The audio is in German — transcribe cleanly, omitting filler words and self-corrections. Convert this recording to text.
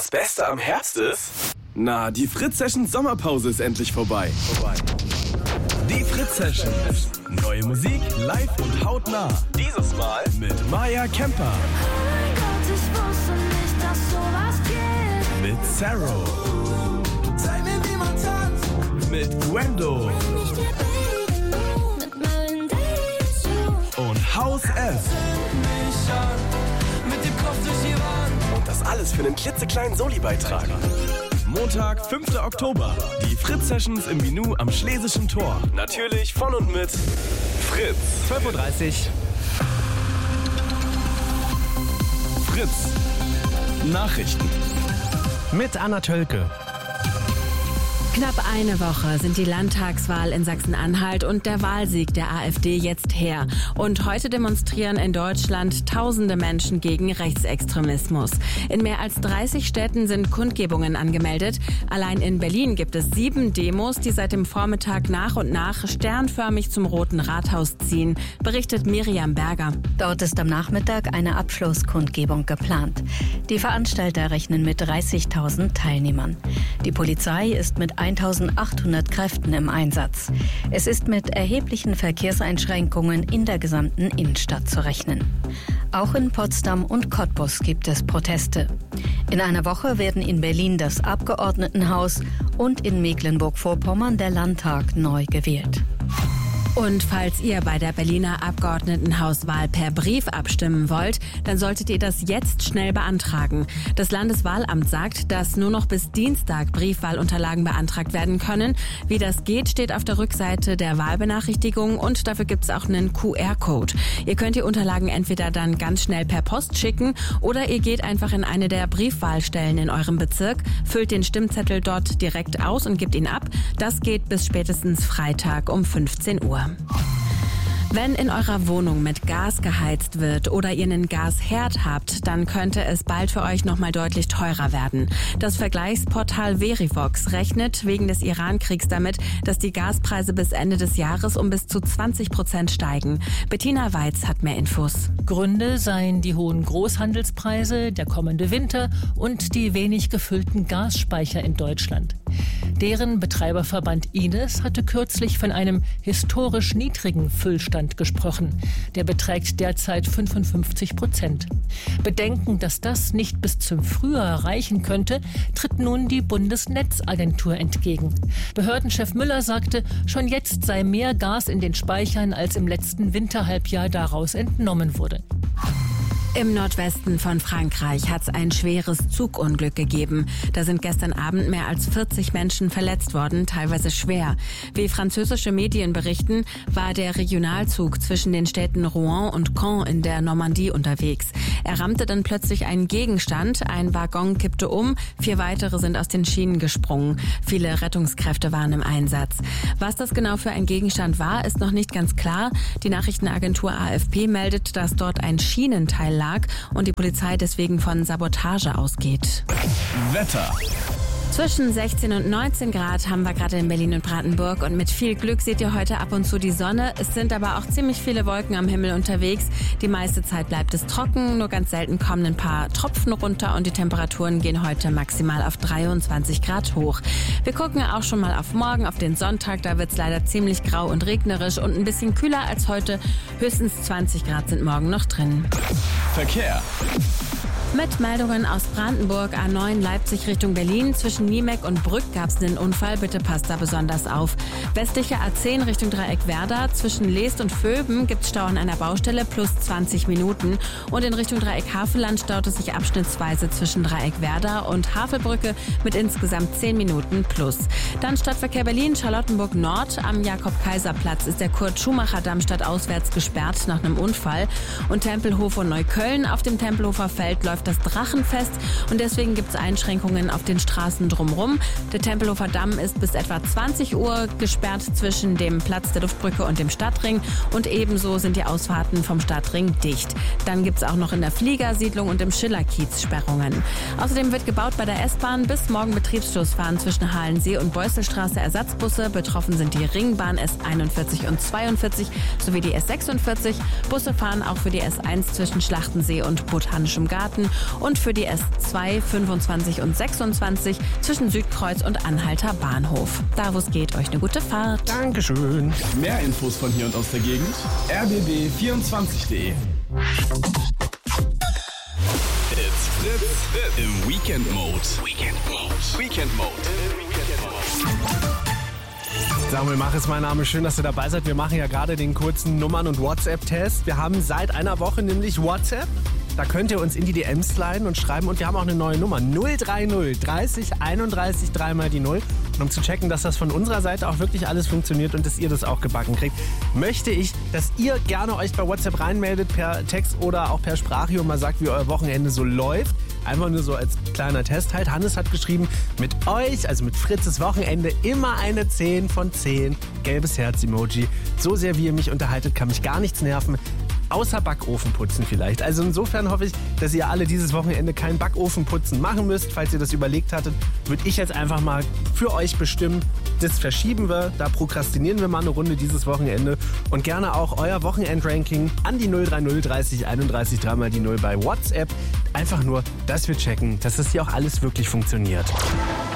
das Beste am Herbst ist? Na, die Fritz-Sessions Sommerpause ist endlich vorbei. Die Fritz-Sessions. Neue Musik, live und hautnah. Dieses Mal mit Maya Kemper. Oh mein Gott, ich wusste nicht, dass sowas geht. Mit Sarah. Zeig mir, wie man tanzt. Mit Gwendo. Nicht der Baby, mit meinen Days. Und Haus F. Mich an, mit dem Kopf durch die Wand. Und das alles für einen klitzekleinen Soli-Beitrag. Montag, 5. Oktober. Die Fritz-Sessions im Minu am Schlesischen Tor. Natürlich von und mit Fritz. 12:30 Uhr. Fritz. Nachrichten. Mit Anna Tölke. Knapp eine Woche sind die Landtagswahl in Sachsen-Anhalt und der Wahlsieg der AfD jetzt her. Und heute demonstrieren in Deutschland tausende Menschen gegen Rechtsextremismus. In mehr als 30 Städten sind Kundgebungen angemeldet. Allein in Berlin gibt es 7 Demos, die seit dem Vormittag nach und nach sternförmig zum Roten Rathaus ziehen, berichtet Miriam Berger. Dort ist am Nachmittag eine Abschlusskundgebung geplant. Die Veranstalter rechnen mit 30.000 Teilnehmern. Die Polizei ist mit 1.800 Kräften im Einsatz. Es ist mit erheblichen Verkehrseinschränkungen in der gesamten Innenstadt zu rechnen. Auch in Potsdam und Cottbus gibt es Proteste. In einer Woche werden in Berlin das Abgeordnetenhaus und in Mecklenburg-Vorpommern der Landtag neu gewählt. Und falls ihr bei der Berliner Abgeordnetenhauswahl per Brief abstimmen wollt, dann solltet ihr das jetzt schnell beantragen. Das Landeswahlamt sagt, dass nur noch bis Dienstag Briefwahlunterlagen beantragt werden können. Wie das geht, steht auf der Rückseite der Wahlbenachrichtigung und dafür gibt es auch einen QR-Code. Ihr könnt die Unterlagen entweder dann ganz schnell per Post schicken oder ihr geht einfach in eine der Briefwahlstellen in eurem Bezirk, füllt den Stimmzettel dort direkt aus und gebt ihn ab. Das geht bis spätestens Freitag um 15 Uhr. Wenn in eurer Wohnung mit Gas geheizt wird oder ihr einen Gasherd habt, dann könnte es bald für euch nochmal deutlich teurer werden. Das Vergleichsportal Verivox rechnet wegen des Iran-Kriegs damit, dass die Gaspreise bis Ende des Jahres um bis zu 20% steigen. Bettina Weiz hat mehr Infos. Gründe seien die hohen Großhandelspreise, der kommende Winter und die wenig gefüllten Gasspeicher in Deutschland. Deren Betreiberverband Ines hatte kürzlich von einem historisch niedrigen Füllstand gesprochen. Der beträgt derzeit 55%. Bedenken, dass das nicht bis zum Frühjahr reichen könnte, tritt nun die Bundesnetzagentur entgegen. Behördenchef Müller sagte, schon jetzt sei mehr Gas in den Speichern, als im letzten Winterhalbjahr daraus entnommen wurde. Im Nordwesten von Frankreich hat es ein schweres Zugunglück gegeben. Da sind gestern Abend mehr als 40 Menschen verletzt worden, teilweise schwer. Wie französische Medien berichten, war der Regionalzug zwischen den Städten Rouen und Caen in der Normandie unterwegs. Er rammte dann plötzlich einen Gegenstand, ein Waggon kippte um, 4 weitere sind aus den Schienen gesprungen. Viele Rettungskräfte waren im Einsatz. Was das genau für ein Gegenstand war, ist noch nicht ganz klar. Die Nachrichtenagentur AFP meldet, dass dort ein Schienenteil lag und die Polizei deswegen von Sabotage ausgeht. Wetter. Zwischen 16 und 19 Grad haben wir gerade in Berlin und Brandenburg und mit viel Glück seht ihr heute ab und zu die Sonne. Es sind aber auch ziemlich viele Wolken am Himmel unterwegs. Die meiste Zeit bleibt es trocken, nur ganz selten kommen ein paar Tropfen runter und die Temperaturen gehen heute maximal auf 23 Grad hoch. Wir gucken auch schon mal auf morgen, auf den Sonntag. Da wird es leider ziemlich grau und regnerisch und ein bisschen kühler als heute. Höchstens 20 Grad sind morgen noch drin. Verkehr. Mit Meldungen aus Brandenburg, A9 Leipzig Richtung Berlin. Zwischen Niemeck und Brück gab es einen Unfall, bitte passt da besonders auf. Westliche A10 Richtung Dreieck Werder. Zwischen Leest und Vöben gibt es Stau an einer Baustelle plus 20 Minuten. Und in Richtung Dreieck Havelland staut es sich abschnittsweise zwischen Dreieck Werder und Havelbrücke mit insgesamt 10 Minuten plus. Dann Stadtverkehr Berlin, Charlottenburg Nord. Am Jakob-Kaiser-Platz ist der Kurt-Schumacher-Damm stadtauswärts gesperrt nach einem Unfall. Und Tempelhof und Neukölln. Auf dem Tempelhofer Feld läuft das Drachenfest und deswegen gibt es Einschränkungen auf den Straßen drumherum. Der Tempelhofer Damm ist bis etwa 20 Uhr gesperrt zwischen dem Platz der Luftbrücke und dem Stadtring und ebenso sind die Ausfahrten vom Stadtring dicht. Dann gibt es auch noch in der Fliegersiedlung und im Schillerkiez Sperrungen. Außerdem wird gebaut bei der S-Bahn. Bis morgen Betriebsschluss fahren zwischen Halensee und Beusselstraße Ersatzbusse. Betroffen sind die Ringbahn S41 und 42 sowie die S46. Busse fahren auch für die S1 zwischen Schlachtensee und Botanischem Garten. und für die S2, 25 und 26 zwischen Südkreuz und Anhalter Bahnhof. Da wo es geht, euch eine gute Fahrt. Dankeschön. Mehr Infos von hier und aus der Gegend? rbb24.de. It's Fritz im Weekend Mode. Weekend Mode. Samuel Mach ist mein Name. Schön, dass ihr dabei seid. Wir machen ja gerade den kurzen Nummern- und WhatsApp-Test. Wir haben seit einer Woche nämlich WhatsApp. Da könnt ihr uns in die DMs sliden und schreiben. Und wir haben auch eine neue Nummer. 030 30 31 3 mal die 0. Und um zu checken, dass das von unserer Seite auch wirklich alles funktioniert und dass ihr das auch gebacken kriegt, möchte ich, dass ihr gerne euch bei WhatsApp reinmeldet per Text oder auch per Sprache und mal sagt, wie euer Wochenende so läuft. Einfach nur so als kleiner Test halt. Hannes hat geschrieben, mit euch, also mit Fritzes Wochenende, immer eine 10 von 10. Gelbes Herz-Emoji. So sehr, wie ihr mich unterhaltet, kann mich gar nichts nerven. Außer Backofen putzen vielleicht. Also insofern hoffe ich, dass ihr alle dieses Wochenende kein Backofenputzen machen müsst. Falls ihr das überlegt hattet, würde ich jetzt einfach mal für euch bestimmen, das verschieben wir, da prokrastinieren wir mal eine Runde dieses Wochenende. Und gerne auch euer Wochenend-Ranking an die 030 30 31 3 mal die 0 bei WhatsApp. Einfach nur, dass wir checken, dass das hier auch alles wirklich funktioniert.